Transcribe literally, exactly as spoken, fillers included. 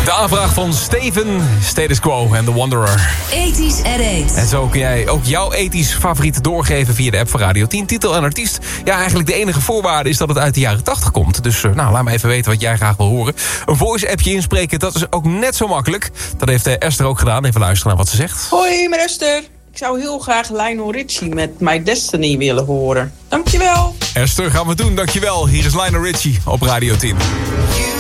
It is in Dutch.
De aanvraag van Steven, Status Quo en The Wanderer. Ethisch at eight. En zo kun jij ook jouw ethisch favoriet doorgeven via de app van Radio tien. Titel en artiest. Ja, eigenlijk de enige voorwaarde is dat het uit de jaren tachtig komt. Dus uh, nou, laat me even weten wat jij graag wil horen. Een voice-appje inspreken, dat is ook net zo makkelijk. Dat heeft uh, Esther ook gedaan. Even luisteren naar wat ze zegt. Hoi, met Esther. Ik zou heel graag Lionel Richie met My Destiny willen horen. Dankjewel. Esther, gaan we doen. Dankjewel. Hier is Lionel Richie op Radio tien.